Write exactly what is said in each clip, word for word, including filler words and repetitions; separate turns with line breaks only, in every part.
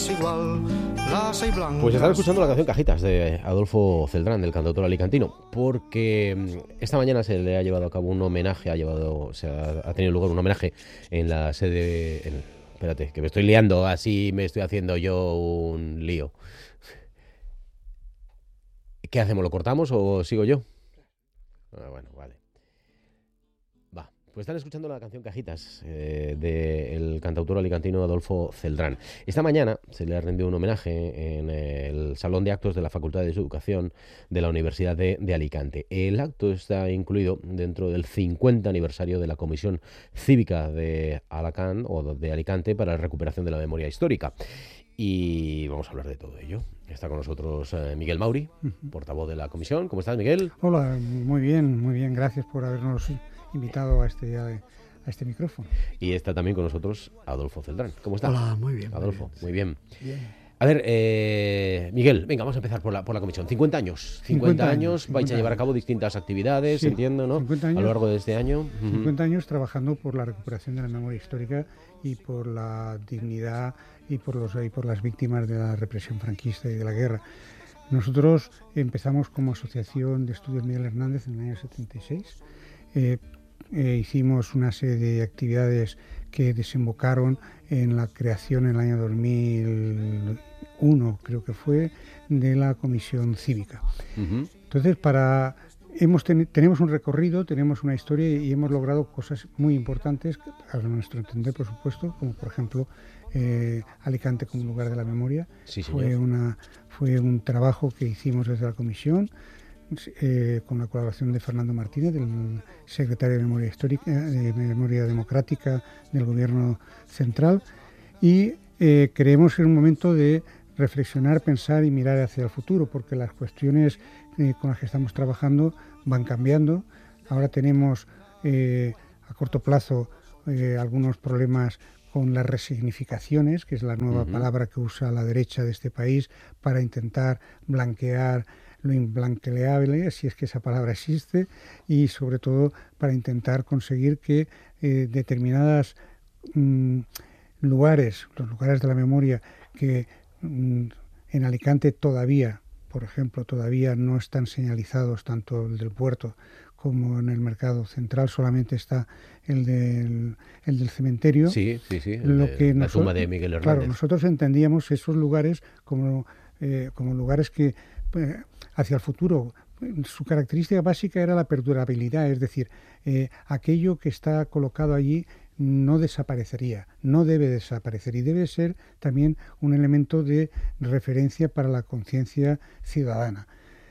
Pues están escuchando la canción Cajitas de Adolfo Celdrán, del cantautor alicantino, porque esta mañana se le ha llevado a cabo un homenaje, ha llevado, o sea, ha tenido lugar un homenaje en la sede, en, espérate, que me estoy liando, así me estoy haciendo yo un lío. ¿Qué hacemos? ¿Lo cortamos o sigo yo? Ah, bueno, vale. Va, pues están escuchando la canción Cajitas eh, del cantautor alicantino Adolfo Celdrán. Esta mañana se le ha rendido un homenaje en el Salón de Actos de la Facultad de Educación de la Universidad de, de Alicante. El acto está incluido dentro del cincuenta aniversario de la Comisión Cívica de Alacant, o de Alicante, para la recuperación de la memoria histórica. Y vamos a hablar de todo ello. Está con nosotros eh, Miguel Mauri, portavoz de la comisión. ¿Cómo estás, Miguel?
Hola, muy bien, muy bien. Gracias por habernos invitado a este, a, a este micrófono.
Y está también con nosotros Adolfo Celdrán. ¿Cómo está?
Hola, muy bien.
Adolfo, muy bien.
Muy bien. bien.
A ver, eh, Miguel, venga, vamos a empezar por la, por la comisión. cincuenta años. cincuenta, cincuenta años, vais a llevar a cabo distintas actividades, sí, entiendo, ¿no?
cincuenta años,
a lo largo de este año.
cincuenta uh-huh. años trabajando por la recuperación de la memoria histórica y por la dignidad y por, los, y por las víctimas de la represión franquista y de la guerra. Nosotros empezamos como Asociación de Estudios Miguel Hernández en el año setenta y seis. Eh, eh, hicimos una serie de actividades que desembocaron en la creación en el año dos mil uno, creo que fue, de la Comisión Cívica. Uh-huh. Entonces, para hemos ten, tenemos un recorrido, tenemos una historia y hemos logrado cosas muy importantes, a nuestro entender, por supuesto, como por ejemplo eh, Alicante como lugar de la memoria.
Sí,
fue, una, fue un trabajo que hicimos desde la Comisión, Eh, con la colaboración de Fernando Martínez, del secretario de Memoria Histórica, de Memoria Democrática del Gobierno Central, y eh, creemos en un momento de reflexionar, pensar y mirar hacia el futuro, porque las cuestiones eh, con las que estamos trabajando van cambiando. Ahora tenemos eh, a corto plazo eh, algunos problemas con las resignificaciones, que es la nueva uh-huh. palabra que usa la derecha de este país para intentar blanquear lo imblanqueable, si es que esa palabra existe, y sobre todo para intentar conseguir que eh, determinadas mm, lugares, los lugares de la memoria que mm, en Alicante todavía, por ejemplo, todavía no están señalizados, tanto el del puerto como en el mercado central, solamente está el del, el del cementerio.
Sí, sí, sí,
lo
de,
que
la
nosotros,
tumba de Miguel Hernández.
Claro, nosotros entendíamos esos lugares como, eh, como lugares que pues, hacia el futuro, su característica básica era la perdurabilidad, es decir, eh, aquello que está colocado allí no desaparecería, no debe desaparecer y debe ser también un elemento de referencia para la conciencia ciudadana.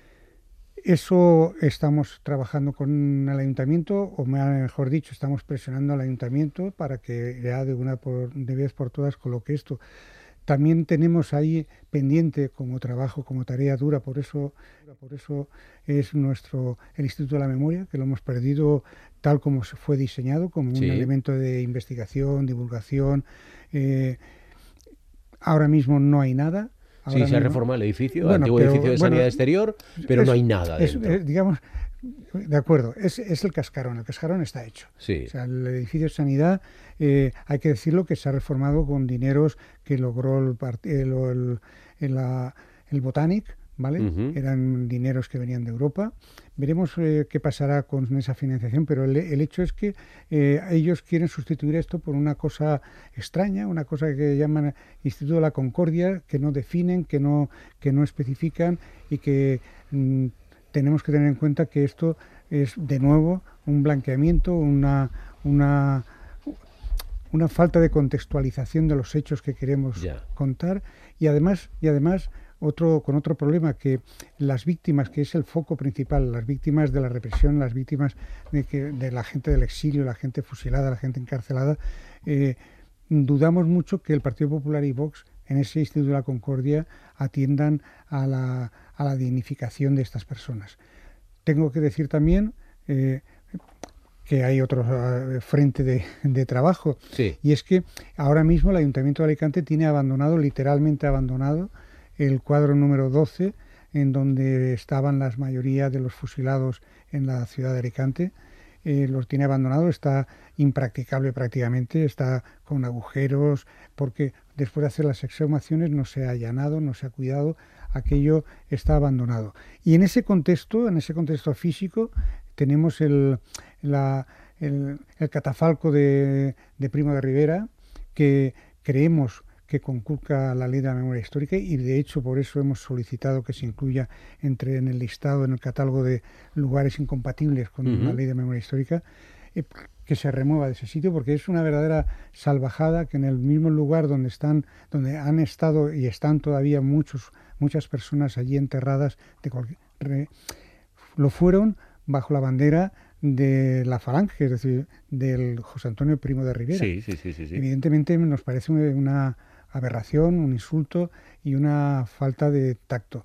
Eso estamos trabajando con el ayuntamiento, o mejor dicho, estamos presionando al ayuntamiento para que ya de una por, de vez por todas coloque esto. También tenemos ahí pendiente como trabajo, como tarea dura, por eso, por eso es nuestro el Instituto de la Memoria, que lo hemos perdido tal como se fue diseñado, como sí. un elemento de investigación, divulgación. Eh, ahora mismo no hay nada. Ahora
sí, se
mismo,
ha reformado el edificio,
bueno,
el antiguo
pero,
edificio de
bueno,
sanidad exterior, pero
es,
no hay nada
es,
dentro.
Es, digamos, de acuerdo, es, es el cascarón, el cascarón está hecho.
Sí.
O sea, el edificio de sanidad, eh, hay que decirlo que se ha reformado con dineros que logró el, el, el, el, la, el Botanic, ¿vale? Uh-huh. Eran dineros que venían de Europa. Veremos eh, qué pasará con esa financiación, pero el, el hecho es que eh, ellos quieren sustituir esto por una cosa extraña, una cosa que llaman Instituto de la Concordia, que no definen, que no, que no especifican y que mm, tenemos que tener en cuenta que esto es de nuevo un blanqueamiento, una, una, una falta de contextualización de los hechos que queremos yeah. contar y además, y además otro, con otro problema, que las víctimas, que es el foco principal, las víctimas de la represión, las víctimas de, que, de la gente del exilio, la gente fusilada, la gente encarcelada, eh, dudamos mucho que el Partido Popular y Vox en ese Instituto de la Concordia atiendan a la, a la dignificación de estas personas. Tengo que decir también eh, que hay otro uh, frente de, de trabajo,
sí.
y es que ahora mismo el Ayuntamiento de Alicante tiene abandonado, literalmente abandonado, el cuadro número doce, en donde estaban la mayoría de los fusilados en la ciudad de Alicante. Eh, los tiene abandonado, está impracticable prácticamente, está con agujeros, porque después de hacer las exhumaciones no se ha allanado, no se ha cuidado, aquello está abandonado. Y en ese contexto, en ese contexto físico, tenemos el, la, el, el catafalco de, de Primo de Rivera, que creemos que conculca la ley de la memoria histórica, y de hecho por eso hemos solicitado que se incluya entre en el listado, en el catálogo de lugares incompatibles con uh-huh. la ley de memoria histórica, eh, que se remueva de ese sitio, porque es una verdadera salvajada que en el mismo lugar donde están, donde han estado y están todavía muchos, muchas personas allí enterradas, de cualquier, re, lo fueron bajo la bandera de la Falange, es decir, del José Antonio Primo de Rivera.
Sí, sí, sí, sí, sí.
Evidentemente nos parece una aberración, un insulto y una falta de tacto.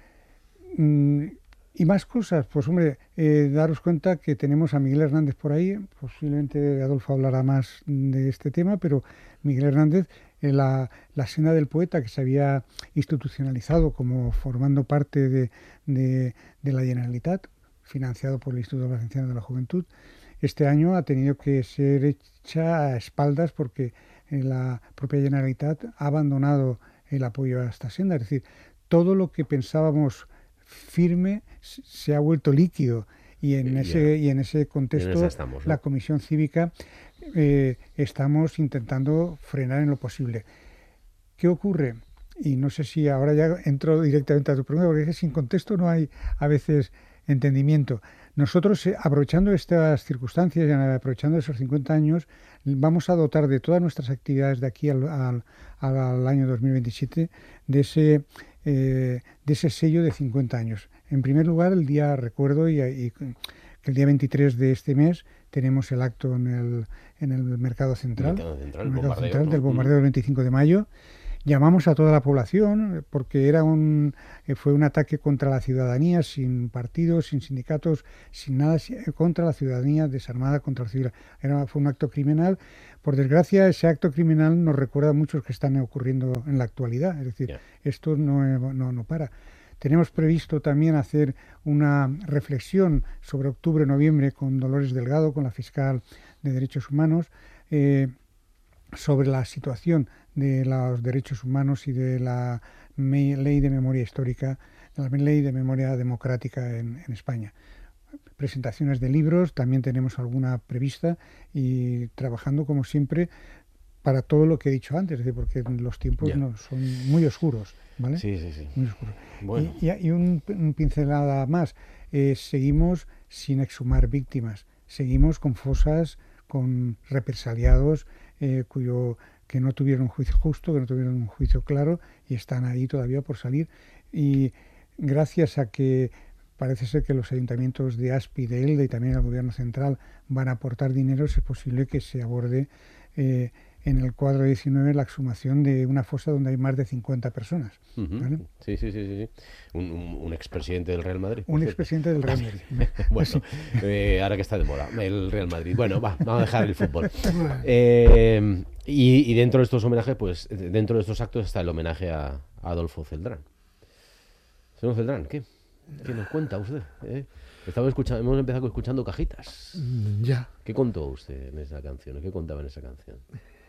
Mm, y más cosas, pues hombre, eh, daros cuenta que tenemos a Miguel Hernández por ahí, posiblemente Adolfo hablará más de este tema, pero Miguel Hernández, eh, la, la senda del poeta, que se había institucionalizado como formando parte de, de, de la Generalitat, financiado por el Instituto Valenciano de la Juventud, este año ha tenido que ser hecha a espaldas porque la propia Generalitat ha abandonado el apoyo a esta senda. Es decir, todo lo que pensábamos firme se ha vuelto líquido, y en, yeah. ese, y en ese contexto en estamos, ¿no? La Comisión Cívica eh, estamos intentando frenar en lo posible. ¿Qué ocurre? Y no sé si ahora ya entro directamente a tu pregunta, porque es que sin contexto no hay a veces entendimiento. Nosotros, aprovechando estas circunstancias y aprovechando esos cincuenta años, vamos a dotar de todas nuestras actividades de aquí al, al, al año dos mil veintisiete de ese, eh, de ese sello de cincuenta años. En primer lugar, el día, recuerdo, y, y que el día veintitrés de este mes tenemos el acto en el, en el Mercado Central,
Mercado Central,
el Mercado
bombardeo,
Central
¿no?
del bombardeo del veinticinco de mayo. Llamamos a toda la población porque era un, fue un ataque contra la ciudadanía, sin partidos, sin sindicatos, sin nada, contra la ciudadanía desarmada, contra la ciudad. Era, fue un acto criminal. Por desgracia, ese acto criminal nos recuerda a muchos que están ocurriendo en la actualidad. Es decir, yeah. esto no, no, no para. Tenemos previsto también hacer una reflexión sobre octubre-noviembre con Dolores Delgado, con la fiscal de Derechos Humanos, eh, sobre la situación de los derechos humanos y de la me- ley de memoria histórica, de la ley de memoria democrática en, en España. Presentaciones de libros, también tenemos alguna prevista, y trabajando como siempre para todo lo que he dicho antes, porque los tiempos no, son muy oscuros, ¿vale?
Sí, sí, sí.
Muy oscuros.
Bueno.
Y, y, y un, un pincelada más, eh, seguimos sin exhumar víctimas, seguimos con fosas, con represaliados, eh, cuyo que no tuvieron un juicio justo, que no tuvieron un juicio claro, y están ahí todavía por salir. Y gracias a que parece ser que los ayuntamientos de Aspi, de Elda y también el gobierno central van a aportar dinero, es posible que se aborde eh, en el cuadro diecinueve la exhumación de una fosa donde hay más de cincuenta personas.
Uh-huh. ¿Vale? Sí, sí, sí, sí. Un, un, un expresidente del Real Madrid.
Un expresidente del Real Madrid.
Bueno, eh, ahora que está de moda, el Real Madrid. Bueno, va, vamos a dejar el fútbol. Eh, y, y dentro de estos homenajes, pues, dentro de estos actos está el homenaje a, a Adolfo Celdrán. Señor Celdrán, ¿qué? ¿Qué nos cuenta usted? ¿Eh? Estamos escuchando, hemos empezado escuchando Cajitas.
Ya.
¿Qué contó usted en esa canción? ¿Qué contaba en esa canción?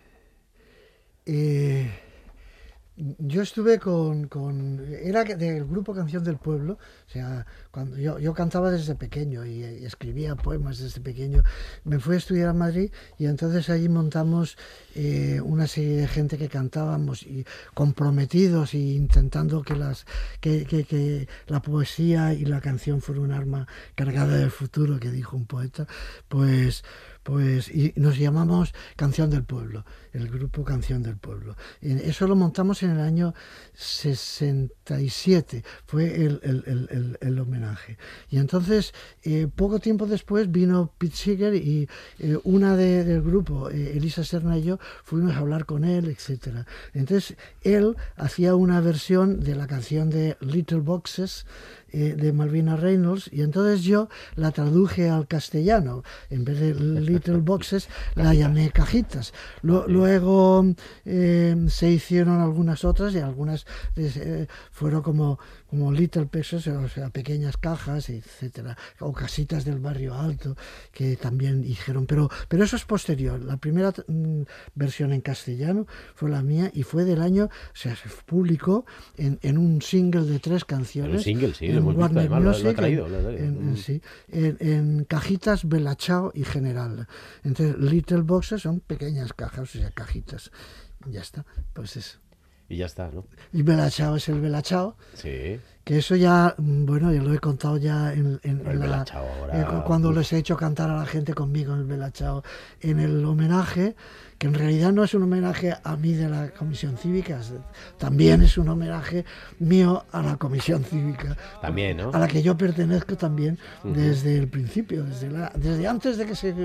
Eh, yo estuve con, con... Era del grupo Canción del Pueblo. O sea, cuando yo, yo cantaba desde pequeño y, y escribía poemas desde pequeño. Me fui a estudiar a Madrid y entonces allí montamos eh, una serie de gente que cantábamos y comprometidos e intentando que, las, que, que, que la poesía y la canción fuera un arma cargada del futuro, que dijo un poeta. Pues... Pues, y nos llamamos Canción del Pueblo, el grupo Canción del Pueblo. Y eso lo montamos en el año sesenta y siete, fue el, el, el, el homenaje. Y entonces, eh, poco tiempo después vino Pete Seeger y eh, una de, del grupo, eh, Elisa Serna y yo, fuimos a hablar con él, etcétera. Entonces, él hacía una versión de la canción de Little Boxes, eh, de Malvina Reynolds, y entonces yo la traduje al castellano. En vez de Little Boxes la llamé Cajitas. Lo, sí. Luego eh, se hicieron algunas otras y algunas eh, fueron como, como Little Pieces, o sea, pequeñas cajas, etcétera, o Casitas del Barrio Alto, que también dijeron, pero, pero eso es posterior. La primera mm, versión en castellano fue la mía y fue del año, o sea, se publicó en, en un single de tres canciones.
Un single, sí,
en
lo hemos
Warner
visto, además,
Music,
lo ha traído. Lo ha traído.
En, en, sí, en, en Cajitas, Bella Ciao y General. Entonces, Little Boxes son pequeñas cajas, o sea, cajitas. Ya está, pues eso.
Y ya está, ¿no?
Y Bella Ciao es el Bella Ciao.
Sí.
Que eso ya, bueno, yo lo he contado ya en, en, en la,
ahora...
eh, cuando les he hecho cantar a la gente conmigo en el Bella Ciao, en el homenaje, que en realidad no es un homenaje a mí de la Comisión Cívica, también es un homenaje mío a la Comisión Cívica.
También, ¿no?
A la que yo pertenezco también desde uh-huh. el principio, desde, la, desde antes de que se...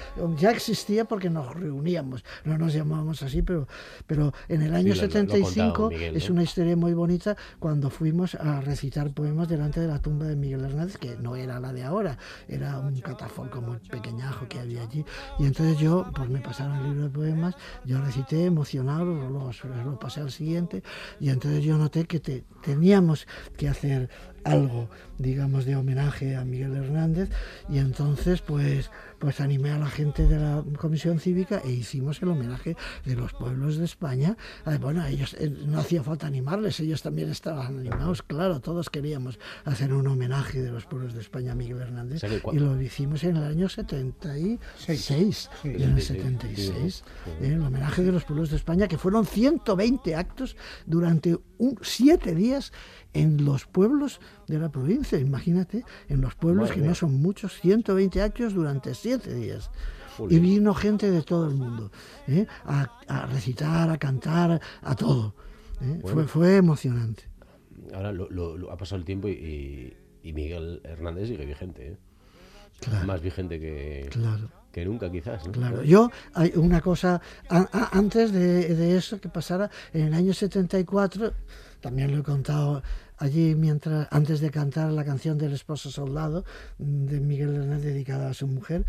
Ya existía porque nos reuníamos, no nos llamábamos así, pero, pero en el año sí, setenta y cinco lo, lo Miguel, ¿no? Es una historia muy bonita cuando fuimos a recitar poemas delante de la tumba de Miguel Hernández, que no era la de ahora, era un catafalco muy pequeñajo que había allí, y entonces yo, pues me pasaron el libro de poemas, yo recité emocionado, luego lo pasé al siguiente, y entonces yo noté que te, teníamos que hacer algo, digamos, de homenaje a Miguel Hernández, y entonces pues pues animé a la gente de la Comisión Cívica e hicimos el homenaje de los pueblos de España. Bueno, ellos eh, no hacía falta animarles, ellos también estaban animados, claro, todos queríamos hacer un homenaje de los pueblos de España a Miguel Hernández, y lo hicimos en el año setenta y seis, sí, en el setenta y seis, eh, el homenaje de los pueblos de España, que fueron ciento veinte actos durante un, siete días en los pueblos de la provincia, imagínate, en los pueblos Madre que no son muchos, ciento veinte actos durante siete días. Uy. Y vino gente de todo el mundo, ¿eh? a, a recitar, a cantar, a todo. ¿eh? Bueno. Fue, fue emocionante.
Ahora lo, lo, lo ha pasado el tiempo y, y Miguel Hernández sigue vigente, ¿eh?
Claro.
Más vigente que...
Claro.
que nunca quizás, ¿no?
Claro, yo hay una cosa a, a, antes de, de eso que pasara en el año setenta y cuatro, también lo he contado allí mientras antes de cantar la canción del esposo soldado de Miguel Hernández dedicada a su mujer,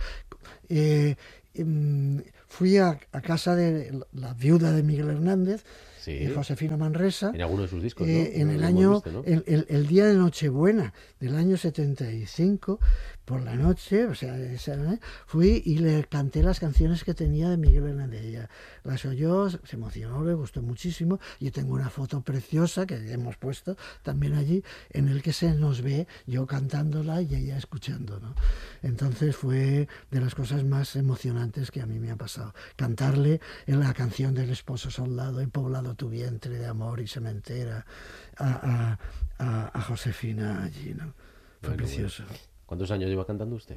eh, eh, fui a, a casa de la viuda de Miguel Hernández, sí. eh, Josefina Manresa,
en alguno de sus discos, ¿no?
eh, en el año visto, ¿no? el, el, el día de Nochebuena del año setenta y cinco, por la noche, o sea, esa, ¿eh? fui y le canté las canciones que tenía de Miguel Hernández. Ella las oyó, se emocionó, le gustó muchísimo. Yo tengo una foto preciosa que hemos puesto también allí, en el que se nos ve yo cantándola y ella escuchando, ¿no? Entonces fue de las cosas más emocionantes que a mí me ha pasado. Cantarle en la canción del esposo soldado, He poblado tu vientre de amor y sementera, a, a, a, a Josefina allí, ¿no? Fue bueno, precioso.
Bueno. ¿Cuántos años lleva cantando usted?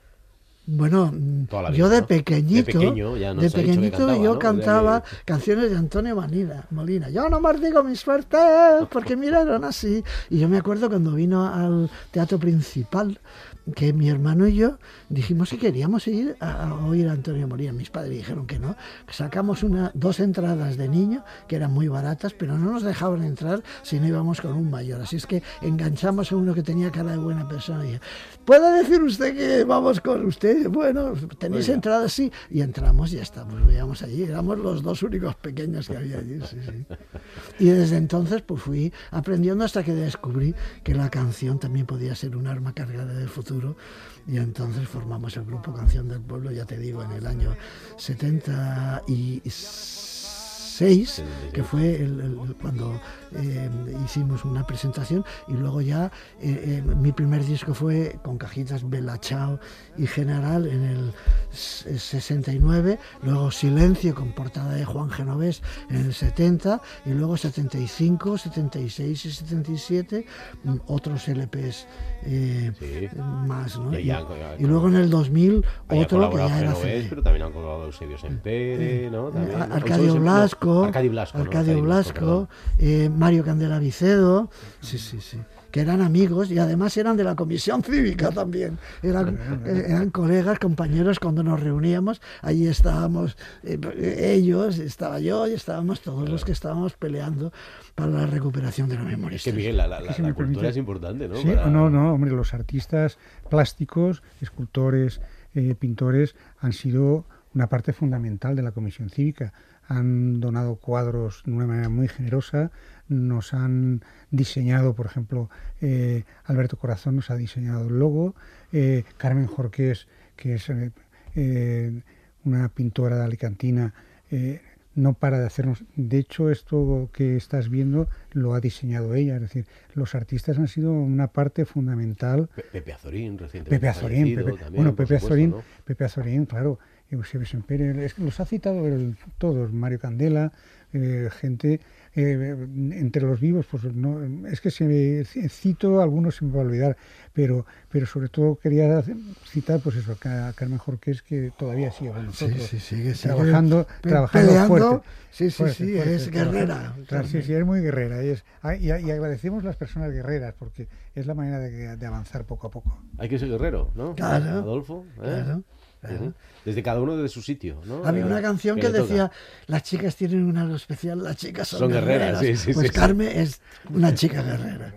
Bueno, vida, yo de pequeñito, de, pequeño, ya de pequeñito cantaba, yo ¿no? cantaba que... canciones de Antonio Molina, Molina. Yo no maldigo mi suerte porque miraron así. Y yo me acuerdo cuando vino al Teatro Principal, que mi hermano y yo dijimos que queríamos ir a, a oír a Antonio Molina. Mis padres dijeron que no. Sacamos una, dos entradas de niño, que eran muy baratas, pero no nos dejaban entrar si no íbamos con un mayor. Así es que enganchamos a uno que tenía cara de buena persona y dije, ¿puede decir usted que vamos con usted? Bueno, tenéis Oiga. entradas, sí. Y entramos y ya estamos, veíamos allí. Éramos los dos únicos pequeños que había allí. Sí, sí. Y desde entonces pues fui aprendiendo hasta que descubrí que la canción también podía ser un arma cargada del futuro. Y entonces formamos el grupo Canción del Pueblo, ya te digo, en el año setenta y seis, que fue el, el, cuando eh, hicimos una presentación, y luego ya eh, eh, mi primer disco fue con Cajitas, Bella Ciao y General en el sesenta y nueve, luego Silencio con portada de Juan Genovés en el setenta, y luego setenta y cinco, setenta y seis y setenta y siete otros L Pes eh, sí. más, ¿no? Y, ya, ya, y, y luego en el dos mil otro que ya era C D.
Pero también han colaborado Eusebio Sempere, ¿no? También, ¿no?
Arcadio Blasco,
Arcadio Blasco,
Arcadio
¿no?
Blasco, eh, Mario Candela Vicedo, sí, sí, sí. que eran amigos y además eran de la comisión cívica también. Eran, eh, eran colegas, compañeros, cuando nos reuníamos, allí estábamos eh, ellos, estaba yo y estábamos todos los que estábamos peleando para la recuperación de la memoria.
Es que, Miguel, la, la, la, la cultura es importante, ¿no?
Sí,
para...
no, no, hombre, los artistas plásticos, escultores, eh, pintores, han sido una parte fundamental de la comisión cívica. Han donado cuadros de una manera muy generosa, nos han diseñado, por ejemplo, eh, Alberto Corazón nos ha diseñado el logo, eh, Carmen Jorqués, que es eh, eh, una pintora alicantina, eh, no para de hacernos... De hecho, esto que estás viendo lo ha diseñado ella, es decir, los artistas han sido una parte fundamental.
Pepe Azorín, recientemente
Pepe Azorín, Pepe,
también,
bueno, Pepe
supuesto,
Azorín,
¿no?
Pepe Azorín, claro, Eusebio Sempere, es que los ha citado el, todos, Mario Candela, eh, gente, eh, entre los vivos, pues no, es que si me cito algunos se me va a olvidar, pero, pero sobre todo quería citar, pues eso, a Carmen Jorqués, que todavía sigue con nosotros,
sí, sí, sigue, sigue,
trabajando,
pe
trabajando
peleando,
fuerte.
Sí, sí,
fuerte,
sí,
fuerte,
es guerrera.
Claro, sí, sí, es muy guerrera. Y, es, y, y agradecemos las personas guerreras, porque es la manera de, de avanzar poco a poco.
Hay que ser guerrero, ¿no?
Claro.
Adolfo, ¿eh?
Claro. Claro.
Uh-huh. Desde cada uno de su sitio, ¿no?
Había una canción que,
que
decía, las chicas tienen un algo especial, las chicas son,
son guerreras.
guerreras.
Sí, sí,
pues
sí,
Carmen
sí.
es una chica guerrera.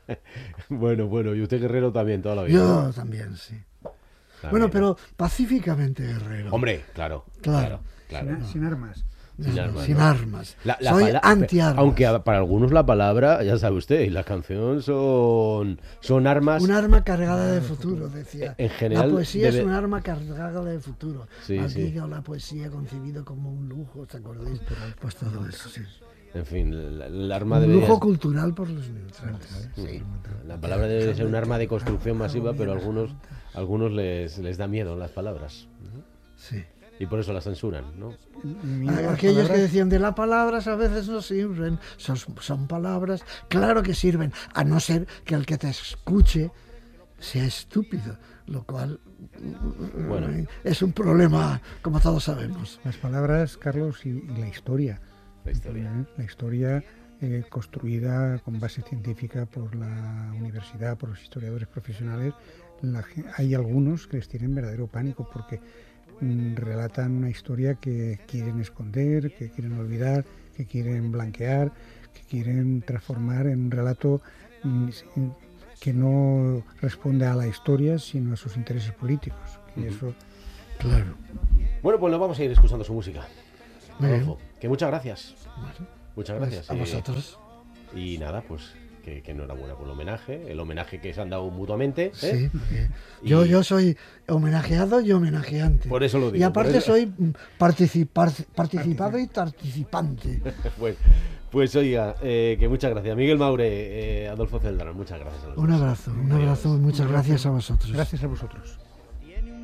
Bueno, bueno, y usted guerrero también toda la vida.
Yo
¿no?
también, sí.
También,
bueno,
¿no?
pero pacíficamente guerrero.
Hombre, claro,
Claro.
claro, claro.
Sin, sin armas.
Sin armas.
Sin
¿no?
armas.
La, la
Soy
pala-
anti-armas.
Aunque a- para algunos la palabra, ya sabe usted, y la canción son, son armas.
Un arma cargada de futuro, decía.
En general,
la poesía
debe-
es un arma cargada de futuro.
Sí,
Maldiga
sí.
la poesía concebido como un lujo, ¿os acordáis? Pues todo eso, sí.
En fin, el, el arma
Un
debería...
lujo cultural por los neutrales. Sí.
La palabra debe ser un arma de construcción masiva, pero a algunos, a algunos les, les da miedo las palabras.
Sí.
Y por eso las censuran, ¿no?
A- Aquellos que decían de las palabras a veces no sirven, son, son palabras, claro que sirven, a no ser que el que te escuche sea estúpido, lo cual
Bueno.
eh, es un problema, como todos sabemos.
Las palabras, Carlos, y, y la historia.
La historia.
¿eh? La historia eh, construida con base científica por la universidad, por los historiadores profesionales. La ge- hay algunos que les tienen verdadero pánico porque mm, relatan una historia que quieren esconder, que quieren olvidar, que quieren blanquear, que quieren transformar en un relato mm, sin- que no responde a la historia, sino a sus intereses políticos. Y
Ujú.
eso,
Claro.
Bueno, pues nos vamos a ir escuchando su música.
Muy bien.
Adolfo, que muchas gracias.
Bueno,
Muchas
pues
gracias.
a
eh,
vosotros.
Y nada, pues que, que enhorabuena por el homenaje, el homenaje que se han dado mutuamente. ¿eh?
Sí, porque
Y-
yo, yo soy homenajeado y homenajeante.
Por eso lo digo.
y aparte
por eso-
soy mm, participar, participado y participante.
Pues, pues oiga, eh, que muchas gracias. Miguel Maure, eh, Adolfo Celdrán, muchas gracias a los
Un
dos.
abrazo, un
Adiós.
abrazo, muchas
Un abrazo.
gracias a vosotros.
gracias a vosotros.